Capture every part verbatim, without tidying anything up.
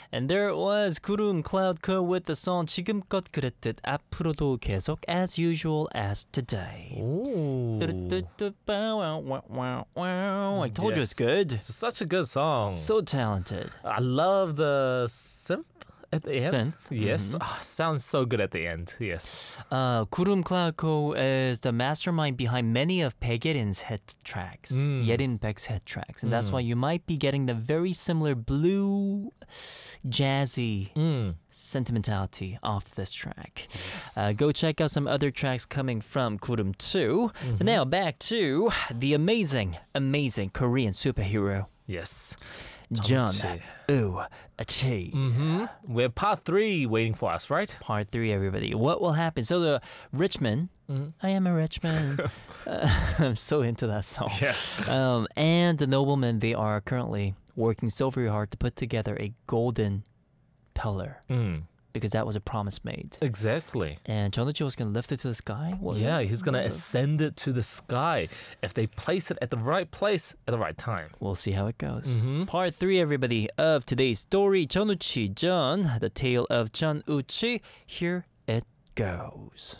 And there it was, 구름 Cloudco with the song 지금껏 그랬듯 앞으로도 계속 as usual as today. Ooh. I told you it's good. It's such a good song. So talented. I love the synth at the end. Synth. Yes. Mm-hmm. Oh, sounds so good at the end. Yes. Uh, 구름 Cloudco is the mastermind behind many of Baekerin's hit tracks, Mm. Yerin Baek's hit tracks. And that's Mm. why you might be getting the very similar blue, jazzy Mm. sentimentality off this track. Yes. Uh, go check out some other tracks coming from Kurum too. Mm-hmm. But now back to the amazing, amazing Korean superhero, Yes. John Chi. Woo Chi. Mm-hmm. We have part three waiting for us, right? Part three, everybody. What will happen? So the rich man, Mhm. I am a rich man. uh, I'm so into that song. Yeah. Um, and the noblemen, they are currently working so very hard to put together a golden pillar Mm. because that was a promise made. Exactly. And Jeonwoo was going to lift it to the sky? What was Yeah, it? he's gonna ascend it to the sky if they place it at the right place at the right time. We'll see how it goes. Mhm. Part three, everybody, of today's story, 전우치 John, the tale of John Uchi. Here it goes.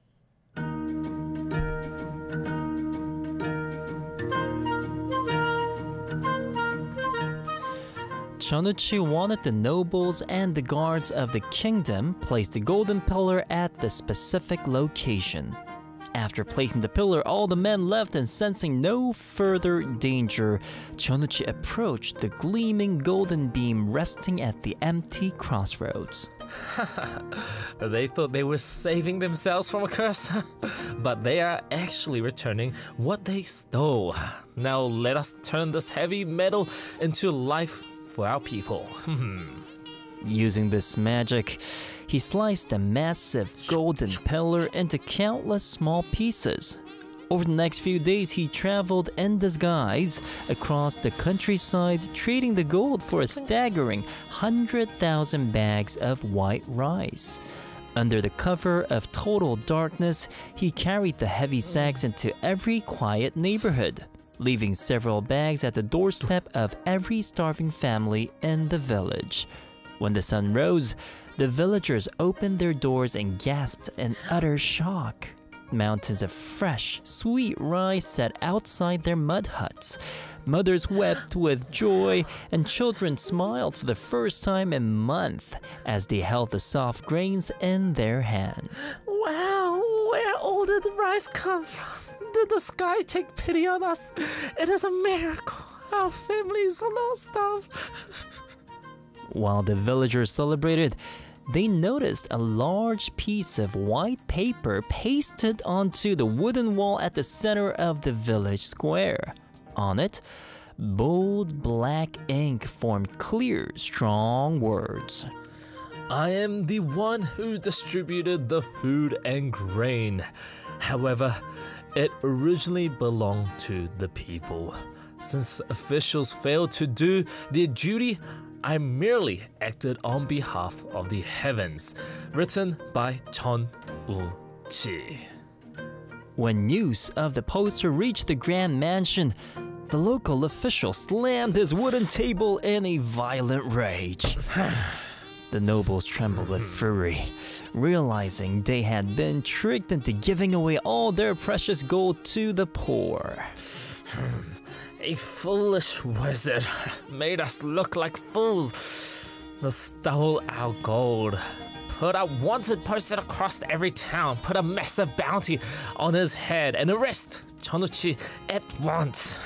Chonuchi wanted the nobles and the guards of the kingdom place the golden pillar at the specific location. After placing the pillar, all the men left and sensing no further danger, Chonuchi approached the gleaming golden beam resting at the empty crossroads. They thought they were saving themselves from a curse, but they are actually returning what they stole. Now let us turn this heavy metal into life for our people. Using this magic, he sliced the massive golden pillar into countless small pieces. Over the next few days, he traveled in disguise across the countryside, trading the gold for a staggering one hundred thousand bags of white rice. Under the cover of total darkness, he carried the heavy sacks into every quiet neighborhood, leaving several bags at the doorstep of every starving family in the village. When the sun rose, the villagers opened their doors and gasped in utter shock. Mountains of fresh, sweet rice sat outside their mud huts. Mothers wept with joy, and children smiled for the first time in months as they held the soft grains in their hands. Wow, where all did the rice come from? Did the sky take pity on us? It is a miracle. Our families will not starve. While the villagers celebrated, they noticed a large piece of white paper pasted onto the wooden wall at the center of the village square. On it, bold black ink formed clear, strong words. I am the one who distributed the food and grain. However, it originally belonged to the people. Since officials failed to do their duty, I merely acted on behalf of the heavens. Written by Chon Woo-chi. When news of the poster reached the grand mansion, the local official slammed his wooden table in a violent rage. The nobles trembled with fury, realizing they had been tricked into giving away all their precious gold to the poor. A foolish wizard made us look like fools. They stole our gold. Put a wanted poster across every town. Put a massive bounty on his head and arrest Chonuchi at once.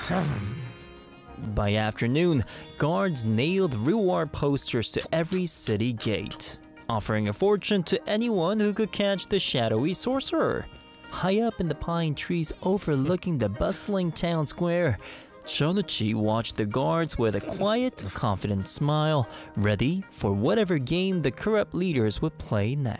By afternoon, guards nailed reward posters to every city gate, offering a fortune to anyone who could catch the shadowy sorcerer. High up in the pine trees overlooking the bustling town square, Chonuchi watched the guards with a quiet, confident smile, ready for whatever game the corrupt leaders would play next.